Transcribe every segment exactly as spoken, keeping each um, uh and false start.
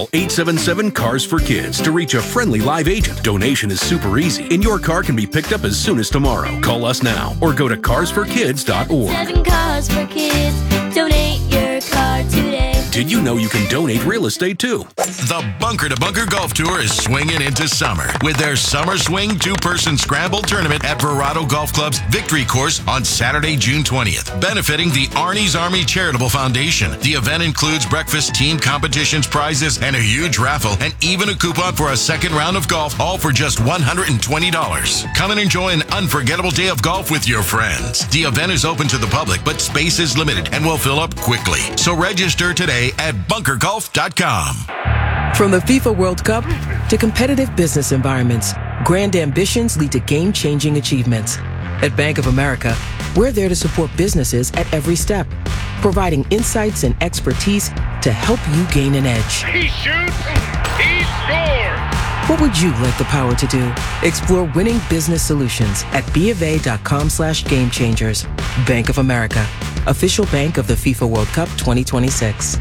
Call eight seven seven, C A R S for Kids to reach a friendly live agent. Donation is super easy, and your car can be picked up as soon as tomorrow. Call us now or go to cars for kids dot org. Seven Cars for Kids. Donate your car today. Did you know you can donate real estate too? The Bunker to Bunker Golf Tour is swinging into summer with their Summer Swing two-person scramble tournament at Verado Golf Club's Victory Course on Saturday, June twentieth, benefiting the Arnie's Army Charitable Foundation. The event includes breakfast, team competitions, prizes, and a huge raffle, and even a coupon for a second round of golf, all for just one hundred twenty dollars. Come and enjoy an unforgettable day of golf with your friends. The event is open to the public, but space is limited and will fill up quickly. So register today at bunker golf dot com. From the FIFA World Cup to competitive business environments, grand ambitions lead to game-changing achievements. At Bank of America, we're there to support businesses at every step, providing insights and expertise to help you gain an edge. He shoots, he scores! What would you like the power to do? Explore winning business solutions at BofA.com slash game changers. Bank of America, official bank of the FIFA World Cup twenty twenty-six.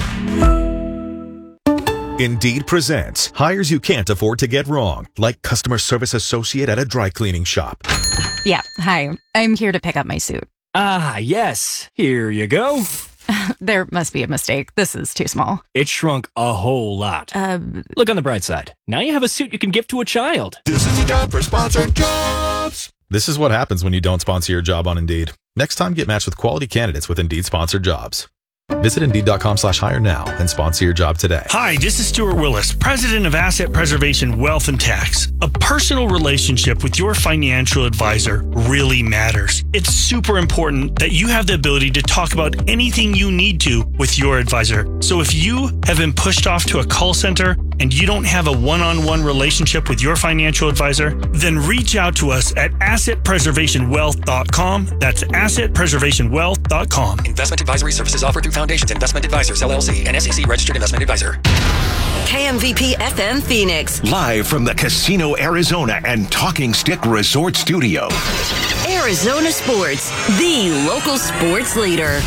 Indeed presents hires you can't afford to get wrong, like customer service associate at a dry cleaning shop. Yeah, hi. I'm here to pick up my suit. Ah, yes. Here you go. There must be a mistake. This is too small. It shrunk a whole lot. Uh, Look on the bright side. Now you have a suit you can give to a child. This is the time for sponsored jobs. This is what happens when you don't sponsor your job on Indeed. Next time, get matched with quality candidates with Indeed sponsored jobs. Visit Indeed.com slash hire now and sponsor your job today. Hi, this is Stuart Willis, president of Asset Preservation Wealth and Tax. A personal relationship with your financial advisor really matters. It's super important that you have the ability to talk about anything you need to with your advisor. So if you have been pushed off to a call center and you don't have a one-on-one relationship with your financial advisor, then reach out to us at asset preservation wealth dot com. That's asset preservation wealth dot com. Investment advisory services offered through Foundations Investment Advisors, L L C, an S E C registered investment advisor. K M V P F M Phoenix. Live from the Casino Arizona and Talking Stick Resort Studio. Arizona Sports, the local sports leader.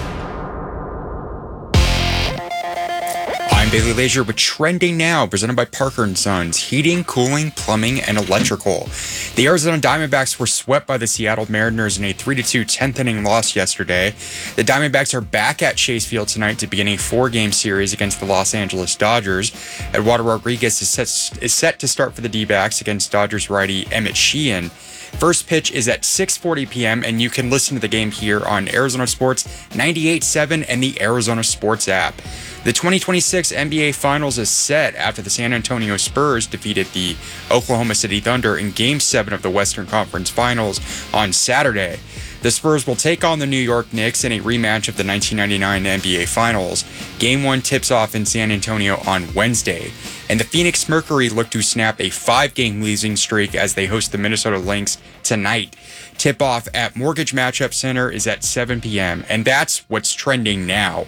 I'm Bailey Leisure with Trending Now, presented by Parker and Sons, heating, cooling, plumbing, and electrical. The Arizona Diamondbacks were swept by the Seattle Mariners in a three to two tenth inning loss yesterday. The Diamondbacks are back at Chase Field tonight to begin a four-game series against the Los Angeles Dodgers. Eduardo Rodriguez is set, is set to start for the D-backs against Dodgers righty Emmett Sheehan. First pitch is at six forty p.m., and you can listen to the game here on Arizona Sports ninety-eight point seven and the Arizona Sports app. The twenty twenty-six N B A Finals is set after the San Antonio Spurs defeated the Oklahoma City Thunder in Game seven of the Western Conference Finals on Saturday. The Spurs will take on the New York Knicks in a rematch of the nineteen ninety-nine N B A Finals. Game one tips off in San Antonio on Wednesday. And the Phoenix Mercury look to snap a five-game losing streak as they host the Minnesota Lynx tonight. Tip-off at Mortgage Matchup Center is at seven p.m. And that's what's trending now.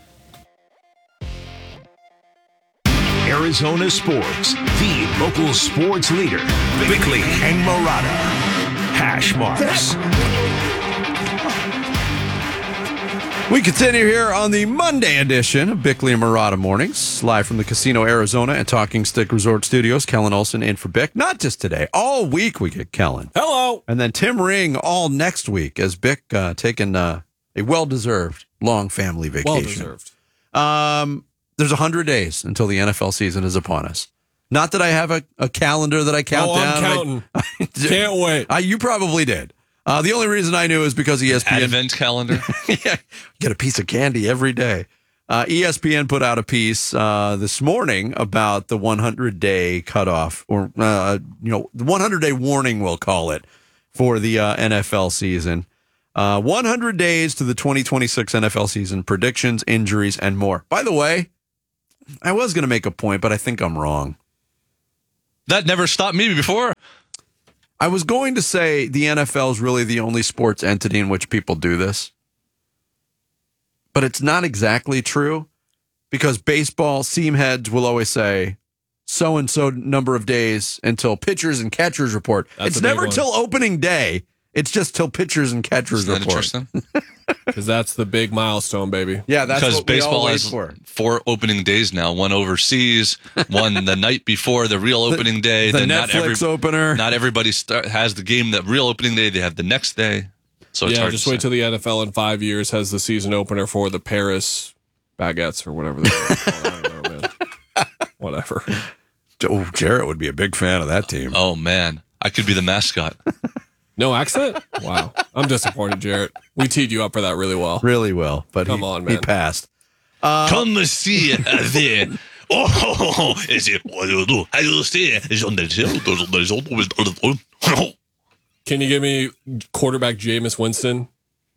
Arizona Sports, the local sports leader. Bickley and Murata. Hash marks. We continue here on the Monday edition of Bickley and Murata Mornings, live from the Casino Arizona and Talking Stick Resort Studios. Kellen Olson in for Bick. Not just today. All week we get Kellen. Hello. And then Tim Ring all next week as Bick uh, taking uh, a well-deserved long family vacation. Well-deserved. Um, there's one hundred days until the N F L season is upon us. Not that I have a, a calendar that I count oh, down. I'm counting. I, Can't wait. I, you probably did. Uh, the only reason I knew is because E S P N. Advent calendar. Yeah, get a piece of candy every day. Uh, E S P N put out a piece uh, this morning about the one hundred day cutoff, or uh, you know, the one hundred day warning, we'll call it, for the uh, N F L season. Uh, one hundred days to the twenty twenty-six N F L season, predictions, injuries, and more. By the way, I was going to make a point, but I think I'm wrong. That never stopped me before. I was going to say the N F L is really the only sports entity in which people do this. But it's not exactly true, because baseball seam heads will always say so-and-so number of days until pitchers and catchers report. That's it's never till opening day It's just till pitchers and catchers Isn't that report. interesting? Because that's the big milestone, baby. Yeah, that's because what we baseball all wait has for. four opening days now. One overseas, one the night before the real opening day. The then Netflix not every, opener. Not everybody start, has the game that real opening day. They have the next day. So it's yeah, hard just to wait say. till the N F L in five years has the season opener for the Paris Baguettes or whatever they call it. I don't know, man. Whatever. Oh, Jarrett would be a big fan of that team. Oh man, I could be the mascot. No accent? Wow. I'm disappointed, Jarrett. We teed you up for that really well. Really well, but Come he, on, man. he passed. Uh, Come see there. Oh, is it what you do? I will stay. Can you give me quarterback Jameis Winston?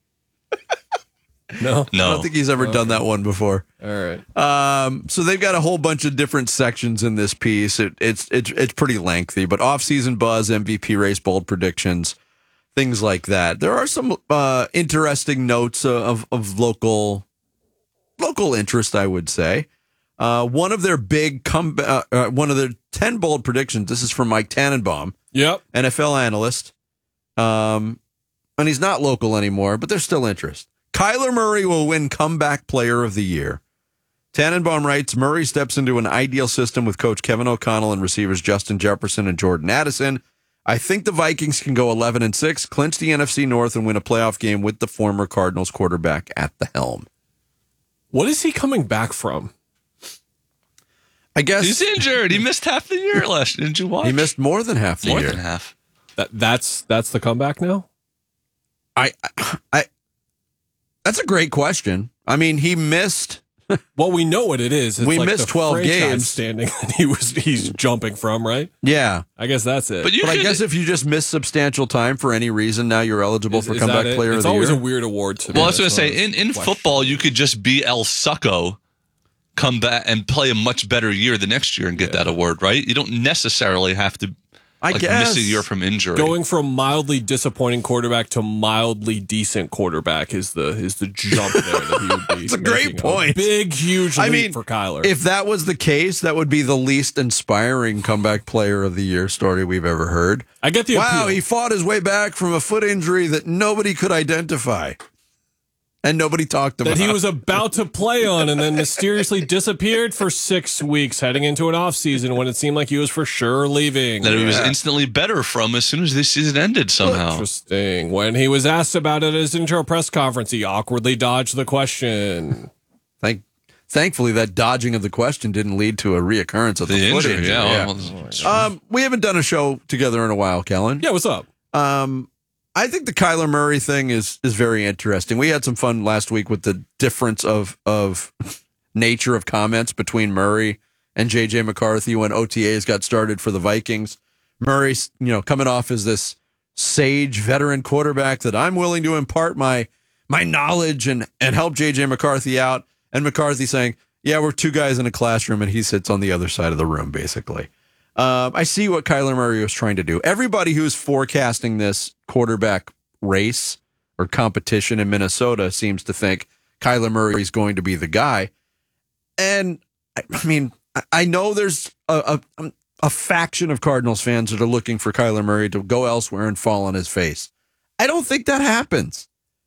No? I don't think he's ever Oh, done that one before. All right. Um, so they've got a whole bunch of different sections in this piece. It, it's it's it's pretty lengthy, but off-season buzz, M V P race, bold predictions, things like that. There are some uh, interesting notes of of local local interest, I would say. Uh, one of their big come uh, uh, one of their ten bold predictions. This is from Mike Tannenbaum, Yep. N F L analyst. Um, and he's not local anymore, but there's still interest. Kyler Murray will win Comeback Player of the Year. Tannenbaum writes, Murray steps into an ideal system with coach Kevin O'Connell and receivers Justin Jefferson and Jordan Addison. I think the Vikings can go eleven and six, clinch the N F C North, and win a playoff game with the former Cardinals quarterback at the helm. What is he coming back from? I guess he's injured. He missed half the year last year. Didn't you watch? He missed more than half the more year. than half. That that's that's the comeback now? I, I, that's a great question. I mean, he missed. Well, we know what it is. It's We like missed the twelve franchise games. standing that he was he's jumping from, right? Yeah. I guess that's it. But you But I could- guess if you just miss substantial time for any reason, now you're eligible Is- for is comeback that it? player It's of the always year. a weird award to me. Well, I was going to That's say, what in, in question. football, you could just be El Succo, come back and play a much better year the next year and get that award, right? You don't necessarily have to I like, guess miss a year from injury. Going from mildly disappointing quarterback to mildly decent quarterback is the is the jump there that he would be. It's a great making. point. Big, huge leap I mean, for Kyler. if that was the case, that would be the least inspiring comeback player of the year story we've ever heard. I get the Wow, appeal. he fought his way back from a foot injury that nobody could identify. And nobody talked about. that he was about to play on and then mysteriously disappeared for six weeks heading into an offseason when it seemed like he was for sure leaving. that he was Yeah. instantly better from as soon as this season ended somehow. Interesting. When he was asked about it at his intro press conference, he awkwardly dodged the question. Thank, thankfully, that dodging of the question didn't lead to a reoccurrence of the, The foot injury, injury. yeah. Yeah. well, Um, we haven't done a show together in a while, Kellen. Yeah, what's up? Um, I think the Kyler Murray thing is is very interesting. We had some fun last week with the difference of of nature of comments between Murray and J J McCarthy when O T As got started for the Vikings. Murray's, you know, coming off as this sage veteran quarterback that I'm willing to impart my my knowledge and and help J J McCarthy out, and McCarthy saying, "Yeah, we're two guys in a classroom," and he sits on the other side of the room, basically. Um, I see what Kyler Murray was trying to do. Everybody who's forecasting this quarterback race or competition in Minnesota seems to think Kyler Murray is going to be the guy. And I, I mean, I, I know there's a, a a faction of Cardinals fans that are looking for Kyler Murray to go elsewhere and fall on his face. I don't think that happens.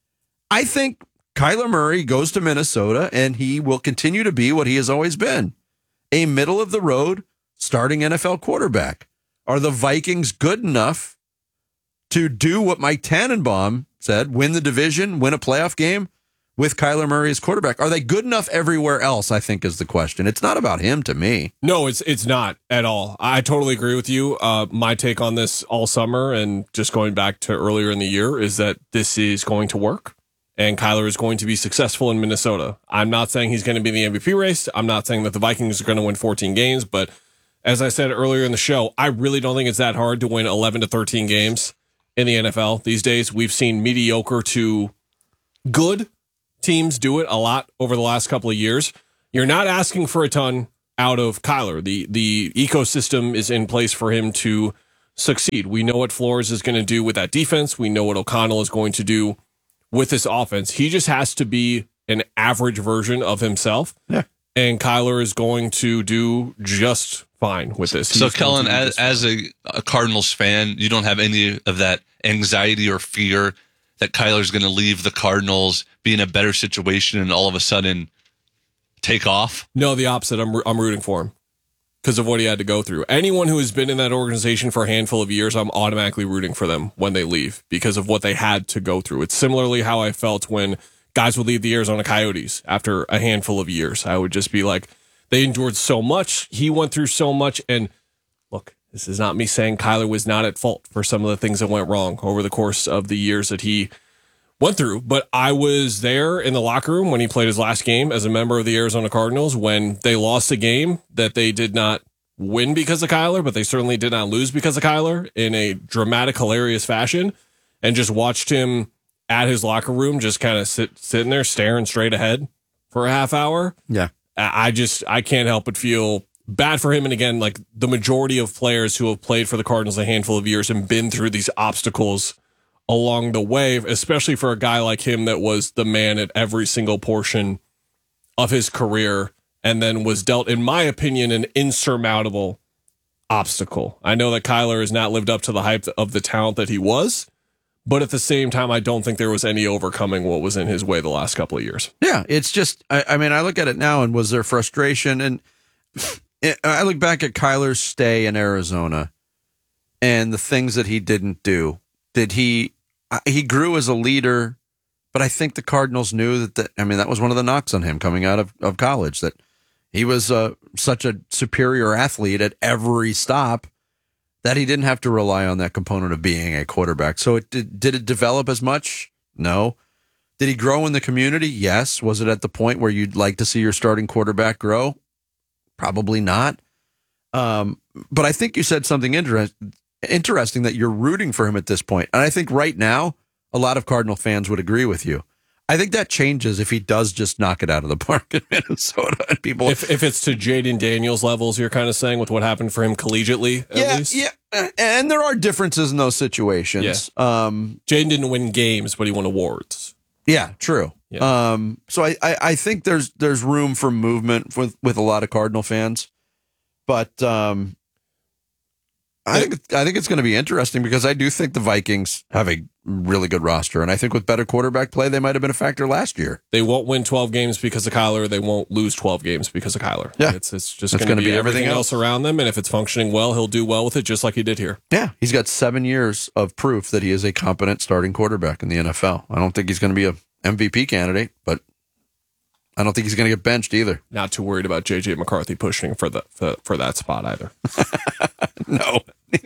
I think Kyler Murray goes to Minnesota and he will continue to be what he has always been, a middle of the road starting N F L quarterback. Are the Vikings good enough to do what Mike Tannenbaum said, win the division, win a playoff game with Kyler Murray as quarterback? Are they good enough everywhere else, I think is the question. It's not about him to me. No, it's it's not at all. I totally agree with you. Uh, my take on this all summer and just going back to earlier in the year is that this is going to work and Kyler is going to be successful in Minnesota. I'm not saying he's going to be in the M V P race. I'm not saying that the Vikings are going to win fourteen games, but as I said earlier in the show, I really don't think it's that hard to win eleven to thirteen games in the N F L these days. We've seen mediocre to good teams do it a lot over the last couple of years. You're not asking for a ton out of Kyler. The the ecosystem is in place for him to succeed. We know what Flores is going to do with that defense. We know what O'Connell is going to do with this offense. He just has to be an average version of himself. Yeah. And Kyler is going to do just fine with this. So, He's going Kellen, to do as, just fine. as a, a Cardinals fan, you don't have any of that anxiety or fear that Kyler's going to leave the Cardinals, be in a better situation, and all of a sudden take off? No, the opposite. I'm I'm rooting for him because of what he had to go through. Anyone who has been in that organization for a handful of years, I'm automatically rooting for them when they leave because of what they had to go through. It's similarly how I felt when guys would leave the Arizona Coyotes after a handful of years. I would just be like, they endured so much. He went through so much. And look, this is not me saying Kyler was not at fault for some of the things that went wrong over the course of the years that he went through. But I was there in the locker room when he played his last game as a member of the Arizona Cardinals when they lost a game that they did not win because of Kyler, but they certainly did not lose because of Kyler in a dramatic, hilarious fashion, and just watched him at his locker room, just kind of sit, sitting there staring straight ahead for a half hour. Yeah. I just, I can't help but feel bad for him. And again, like the majority of players who have played for the Cardinals a handful of years and been through these obstacles along the way, especially for a guy like him that was the man at every single portion of his career and then was dealt, in my opinion, an insurmountable obstacle. I know that Kyler has not lived up to the hype of the talent that he was, but at the same time, I don't think there was any overcoming what was in his way the last couple of years. Yeah, it's just, I, I mean, I look at it now and was there frustration? And it, I look back at Kyler's stay in Arizona and the things that he didn't do. Did he, he grew as a leader, but I think the Cardinals knew that, the, I mean, that was one of the knocks on him coming out of, of college, that he was uh, such a superior athlete at every stop that he didn't have to rely on that component of being a quarterback. So it did, did it develop as much? No. Did he grow in the community? Yes. Was it at the point where you'd like to see your starting quarterback grow? Probably not. Um, but I think you said something inter- interesting that you're rooting for him at this point. And I think right now, a lot of Cardinal fans would agree with you. I think that changes if he does just knock it out of the park in Minnesota. And people, if if it's to Jaden Daniels levels, you're kind of saying with what happened for him collegiately, at yeah, least? yeah, and there are differences in those situations. Yeah. Um, Jaden didn't win games, but he won awards. Yeah, true. Yeah. Um, so I, I, I think there's there's room for movement with, with a lot of Cardinal fans, but um, I think I think it's going to be interesting because I do think the Vikings have a really good roster, and I think with better quarterback play, they might have been a factor last year. They won't win twelve games because of Kyler. They won't lose twelve games because of Kyler. Yeah, it's it's just going to be, be everything, everything else around them, and if it's functioning well, he'll do well with it, just like he did here. Yeah, he's got seven years of proof that he is a competent starting quarterback in the N F L. I don't think he's going to be a M V P candidate, but I don't think he's going to get benched either. Not too worried about J J McCarthy pushing for the for, for that spot either. No.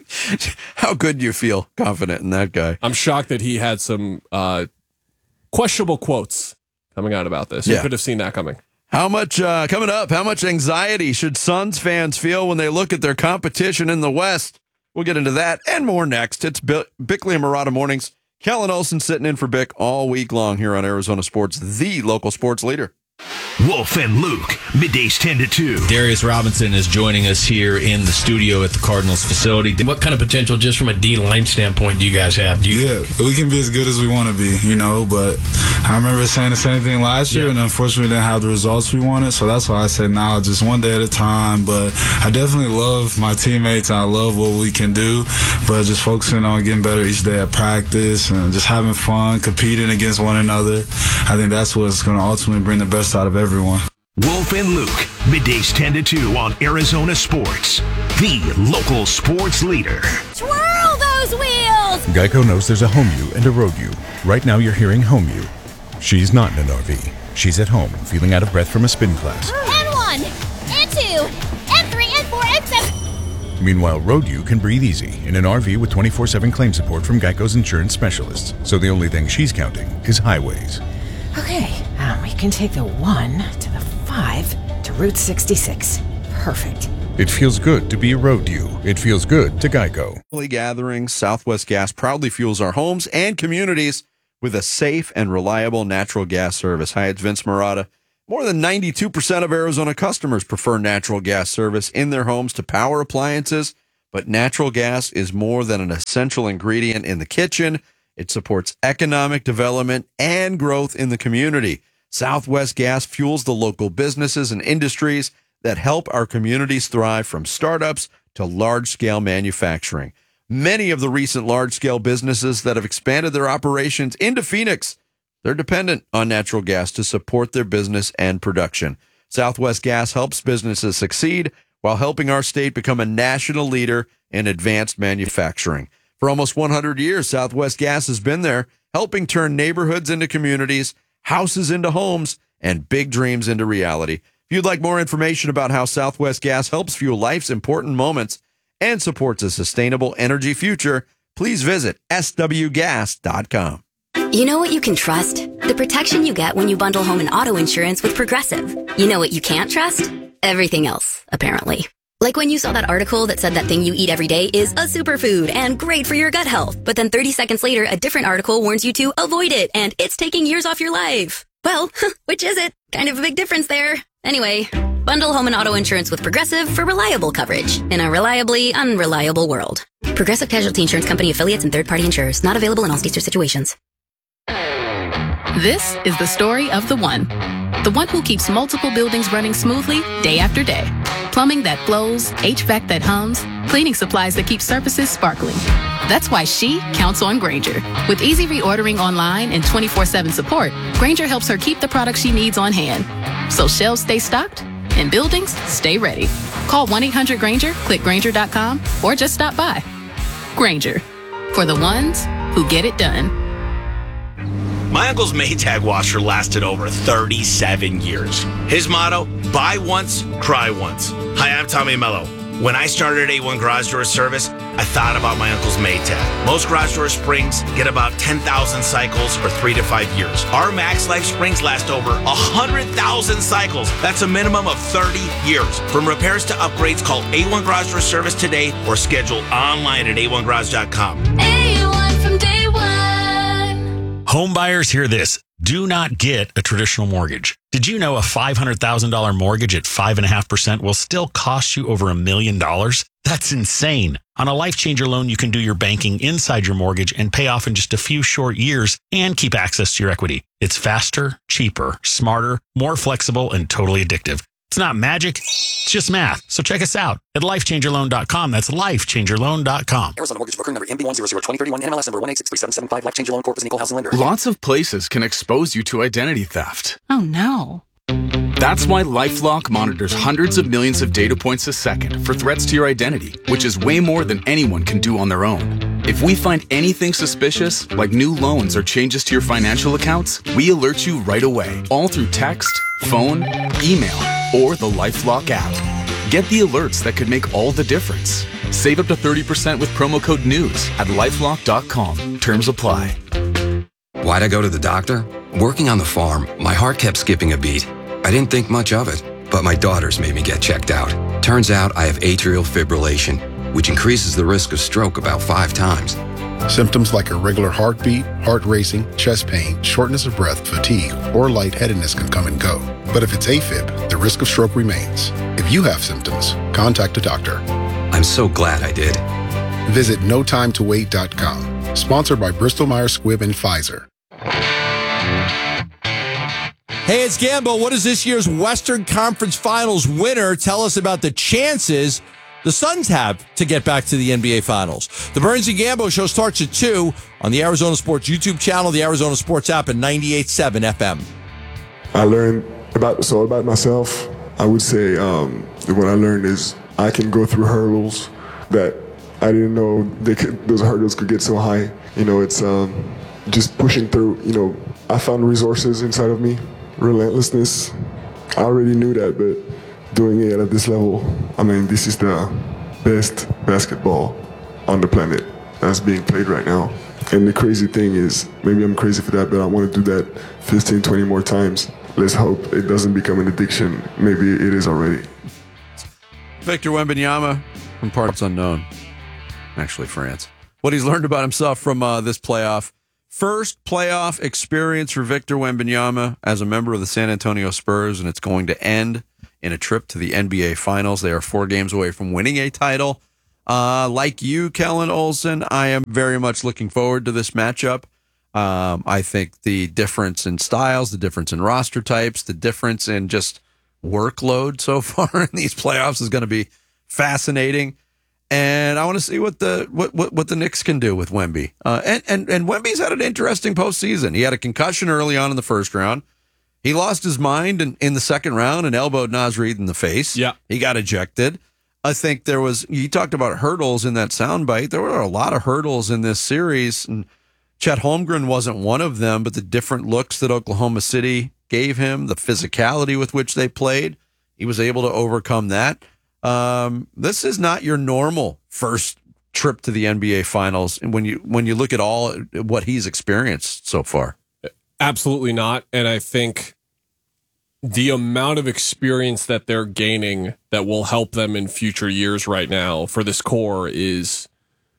How good do you feel confident in that guy? I'm shocked that he had some uh, questionable quotes coming out about this. Yeah. You could have seen that coming. How much, uh, coming up, how much anxiety should Suns fans feel when they look at their competition in the West? We'll get into that and more next. It's B- Bickley and Murata Mornings. Kellen Olson sitting in for Bick all week long here on Arizona Sports, the local sports leader. Wolf and Luke, middays ten to two. Darius Robinson is joining us here in the studio at the Cardinals facility. What kind of potential, just from a D-line standpoint, do you guys have? Do you- yeah, we can be as good as we want to be, you know, but I remember saying the same thing last year, yeah. and unfortunately we didn't have the results we wanted, so that's why I said now, just one day at a time. But I definitely love my teammates. I love what we can do, but just focusing on getting better each day at practice and just having fun, competing against one another. I think that's what's going to ultimately bring the best out of everyone. Wolf and Luke, middays ten to two on Arizona Sports, the local sports leader. Twirl those wheels! Geico knows there's a home you and a road you. Right now you're hearing home you. She's not in an R V. She's at home, feeling out of breath from a spin class. And one, and two, and three, and four, and seven. Meanwhile, road you can breathe easy in an R V with twenty-four seven claim support from Geico's insurance specialists. So the only thing she's counting is highways. Okay, um, we can take the one to the five to Route sixty-six. Perfect. It feels good to be a road you. It feels good to Geico. Family gatherings, Southwest Gas proudly fuels our homes and communities with a safe and reliable natural gas service. Hi, it's Vince Murata. More than ninety-two percent of Arizona customers prefer natural gas service in their homes to power appliances, but natural gas is more than an essential ingredient in the kitchen. It supports economic development and growth in the community. Southwest Gas fuels the local businesses and industries that help our communities thrive, from startups to large-scale manufacturing. Many of the recent large-scale businesses that have expanded their operations into Phoenix, they're dependent on natural gas to support their business and production. Southwest Gas helps businesses succeed while helping our state become a national leader in advanced manufacturing. For almost one hundred years, Southwest Gas has been there, helping turn neighborhoods into communities, houses into homes, and big dreams into reality. If you'd like more information about how Southwest Gas helps fuel life's important moments and supports a sustainable energy future, please visit s w gas dot com. You know what you can trust? The protection you get when you bundle home and auto insurance with Progressive. You know what you can't trust? Everything else, apparently. Like when you saw that article that said that thing you eat every day is a superfood and great for your gut health. But then thirty seconds later, a different article warns you to avoid it and it's taking years off your life. Well, which is it? Kind of a big difference there. Anyway, bundle home and auto insurance with Progressive for reliable coverage in a reliably unreliable world. Progressive Casualty Insurance Company affiliates and third-party insurers. Not available in all states or situations. This is the story of the one. The one who keeps multiple buildings running smoothly day after day. Plumbing that flows, H V A C that hums, cleaning supplies that keep surfaces sparkling. That's why she counts on Grainger. With easy reordering online and twenty-four seven support, Grainger helps her keep the products she needs on hand. So shelves stay stocked and buildings stay ready. Call one eight hundred Grainger, click Grainger dot com, or just stop by. Grainger, for the ones who get it done. My uncle's Maytag washer lasted over thirty-seven years. His motto, buy once, cry once. Hi, I'm Tommy Mello. When I started A one Garage Door Service, I thought about my uncle's Maytag. Most garage door springs get about ten thousand cycles or three to five years. Our Max Life springs last over one hundred thousand cycles. That's a minimum of thirty years. From repairs to upgrades, call A one Garage Door Service today or schedule online at a one garage dot com. A one from day one. Home buyers, hear this. Do not get a traditional mortgage. Did you know a five hundred thousand dollars mortgage at five point five percent will still cost you over a million dollars? That's insane. On a Life Changer loan, you can do your banking inside your mortgage and pay off in just a few short years and keep access to your equity. It's faster, cheaper, smarter, more flexible, and totally addictive. It's not magic, it's just math. So check us out at life changer loan dot com. That's life changer loan dot com. Arizona Mortgage Broker number M B one zero zero two zero three one, N M L S number one eight six three seven seven five. Life Changer Loan Corp is an equal housing lender. Lots of places can expose you to identity theft. Oh no. That's why LifeLock monitors hundreds of millions of data points a second for threats to your identity, which is way more than anyone can do on their own. If we find anything suspicious, like new loans or changes to your financial accounts, we alert you right away, all through text, phone, email, or the LifeLock app. Get the alerts that could make all the difference. Save up to thirty percent with promo code NEWS at lifelock dot com. Terms apply. Why'd I go to the doctor? Working on the farm, my heart kept skipping a beat. I didn't think much of it, but my daughters made me get checked out. Turns out I have atrial fibrillation, which increases the risk of stroke about five times. Symptoms like irregular heartbeat, heart racing, chest pain, shortness of breath, fatigue, or lightheadedness can come and go. But if it's AFib, the risk of stroke remains. If you have symptoms, contact a doctor. I'm so glad I did. Visit no time to wait dot com. Sponsored by Bristol Myers Squibb and Pfizer. Hey, it's Gambo. What does this year's Western Conference Finals winner tell us about the chances the Suns have to get back to the N B A Finals? The Burns and Gambo show starts at two on the Arizona Sports YouTube channel, the Arizona Sports app, and ninety-eight point seven F M. I learned about so about myself. I would say um, what I learned is I can go through hurdles that I didn't know they could, those hurdles could get so high. You know, it's um, just pushing through. You know, I found resources inside of me. Relentlessness. I already knew that, but doing it at this level, I mean, this is the best basketball on the planet that's being played right now. And the crazy thing is, maybe I'm crazy for that, but I want to do that fifteen, twenty more times. Let's hope it doesn't become an addiction. Maybe it is already. Victor Wembanyama from parts unknown, actually France. What he's learned about himself from uh, this playoff. First playoff experience for Victor Wembanyama as a member of the San Antonio Spurs, and it's going to end in a trip to the N B A Finals. They are four games away from winning a title. Uh, like you, Kellen Olson, I am very much looking forward to this matchup. Um, I think the difference in styles, the difference in roster types, the difference in just workload so far in these playoffs is going to be fascinating. And I want to see what the what, what, what the Knicks can do with Wemby. Uh, and, and, and Wemby's had an interesting postseason. He had a concussion early on in the first round. He lost his mind in, in the second round and elbowed Naz Reid in the face. Yeah. He got ejected. I think there was, you talked about hurdles in that soundbite. There were a lot of hurdles in this series, and Chet Holmgren wasn't one of them, but the different looks that Oklahoma City gave him, the physicality with which they played, he was able to overcome that. Um, this is not your normal first trip to the N B A Finals, and when you when you look at all what he's experienced so far. Absolutely not. And I think the amount of experience that they're gaining that will help them in future years right now for this core is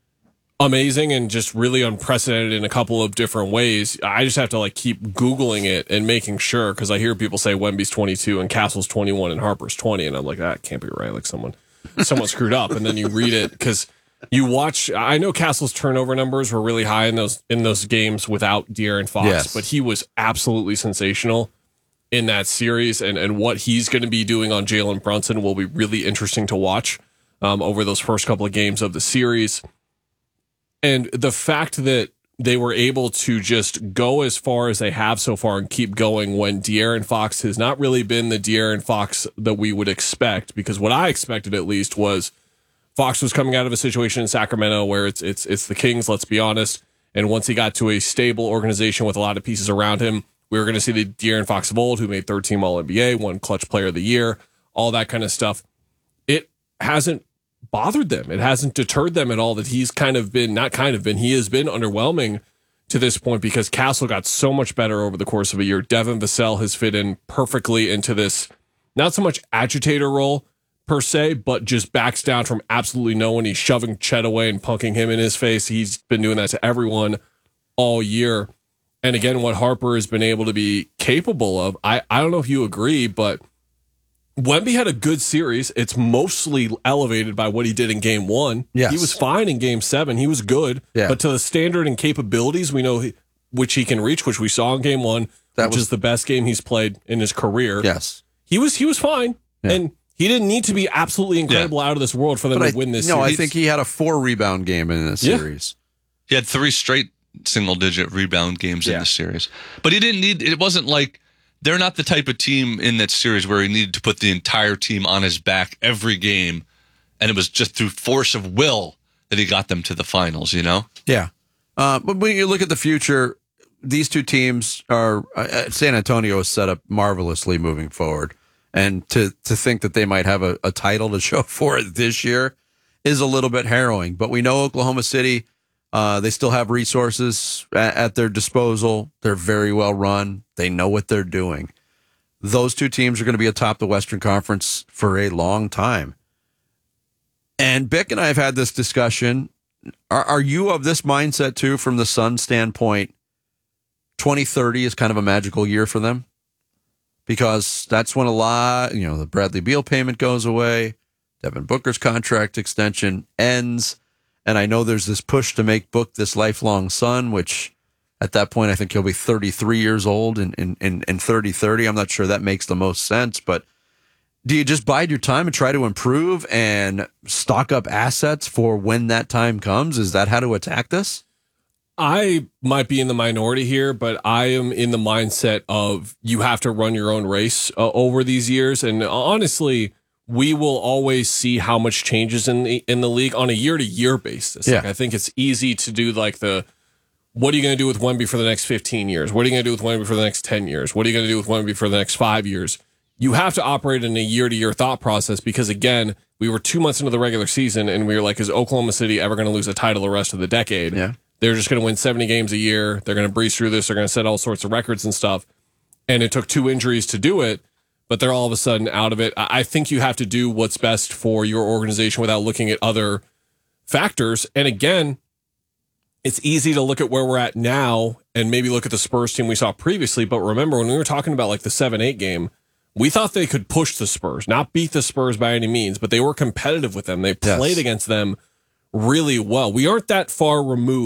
amazing and just really unprecedented in a couple of different ways. I just have to like keep Googling it and making sure, because I hear people say Wemby's twenty-two and Castle's twenty-one and Harper's twenty, and I'm like, that can't be right. Like someone, someone screwed up. And then you read it because you watch. I know Castle's turnover numbers were really high in those in those games without De'Aaron Fox, Yes. but he was absolutely sensational in that series, and, and what he's going to be doing on Jalen Brunson will be really interesting to watch um, over those first couple of games of the series. And the fact that they were able to just go as far as they have so far and keep going when De'Aaron Fox has not really been the De'Aaron Fox that we would expect, because what I expected at least was Fox was coming out of a situation in Sacramento where it's it's it's the Kings, let's be honest. And once he got to a stable organization with a lot of pieces around him, we were going to see the De'Aaron Fox of old, who made third team All N B A, won Clutch Player of the Year, all that kind of stuff. It hasn't bothered them. It hasn't deterred them at all that he's kind of been, not kind of been, he has been underwhelming to this point, because Castle got so much better over the course of a year. Devin Vassell has fit in perfectly into this, not so much agitator role per se, but just backs down from absolutely no one. He's shoving Chet away and punking him in his face. He's been doing that to everyone all year. And again, what Harper has been able to be capable of, I, I don't know if you agree, but Wemby had a good series. It's mostly elevated by what he did in game one. Yes. He was fine in game seven. He was good. Yeah. But to the standard and capabilities we know he, which he can reach, which we saw in game one, That which was- is the best game he's played in his career. Yes. He was he was fine. Yeah. And he didn't need to be absolutely incredible out of this world for them But to I, win this no, series. I think he had a four rebound game in this Yeah. series. He had three straight single digit rebound games in the series. But he didn't need, it wasn't like, they're not the type of team in that series where he needed to put the entire team on his back every game. And it was just through force of will that he got them to the finals, you know? Yeah. Uh, but when you look at the future, these two teams are, uh, San Antonio is set up marvelously moving forward. And to, to think that they might have a, a title to show for it this year is a little bit harrowing. But we know Oklahoma City, uh, they still have resources at, at their disposal. They're very well run. They know what they're doing. Those two teams are going to be atop the Western Conference for a long time. And Bick and I have had this discussion. Are, are you of this mindset too, from the Suns standpoint? twenty thirty is kind of a magical year for them, because that's when a lot, you know, the Bradley Beal payment goes away, Devin Booker's contract extension ends, and I know there's this push to make Book this lifelong Sun, which at that point I think he'll be thirty-three years old in in in, in thirty thirty. I'm not sure that makes the most sense, but do you just bide your time and try to improve and stock up assets for when that time comes? Is that how to attack this? I might be in the minority here, but I am in the mindset of you have to run your own race uh, over these years. And honestly, we will always see how much changes in the in the league on a year to year basis. Yeah. Like, I think it's easy to do like the, what are you going to do with Wemby for the next fifteen years? What are you going to do with Wemby for the next ten years? What are you going to do with Wemby for the next five years? You have to operate in a year to year thought process, because again, we were two months into the regular season and we were like, is Oklahoma City ever going to lose a title the rest of the decade? Yeah. They're just going to win seventy games a year. They're going to breeze through this. They're going to set all sorts of records and stuff. And it took two injuries to do it, but they're all of a sudden out of it. I think you have to do what's best for your organization without looking at other factors. And again, it's easy to look at where we're at now and maybe look at the Spurs team we saw previously. But remember, when we were talking about like the seven eight game, we thought they could push the Spurs, not beat the Spurs by any means, but they were competitive with them. They played Yes. against them really well. We aren't that far removed